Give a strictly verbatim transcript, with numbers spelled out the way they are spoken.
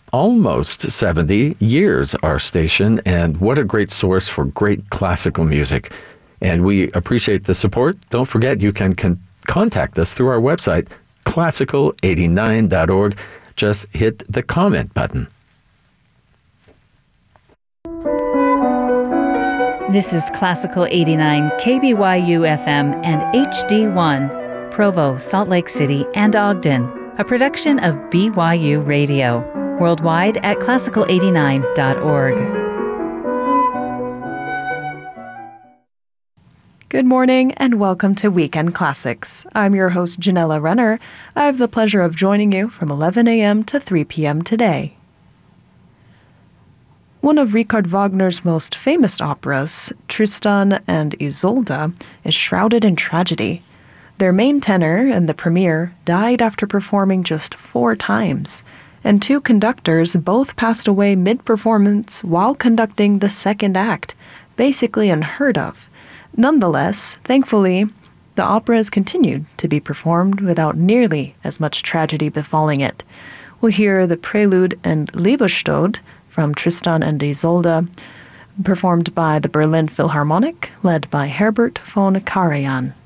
almost seventy years, our station, and what a great source for great classical music. And we appreciate the support. Don't forget, you can con- contact us through our website, classical eighty-nine dot org. Just hit the comment button. This is Classical eighty-nine K B Y U F M and H D one, Provo, Salt Lake City, and Ogden, a production of B Y U Radio, worldwide at classical eighty-nine dot org. Good morning and welcome to Weekend Classics. I'm your host, Janella Renner. I have the pleasure of joining you from eleven a.m. to three p.m. today. One of Richard Wagner's most famous operas, Tristan and Isolde, is shrouded in tragedy. Their main tenor in the premiere died after performing just four times, and two conductors both passed away mid-performance while conducting the second act, basically unheard of. Nonetheless, thankfully, the opera has continued to be performed without nearly as much tragedy befalling it. We'll hear the Prelude and Liebestod from Tristan and Isolde, performed by the Berlin Philharmonic, led by Herbert von Karajan.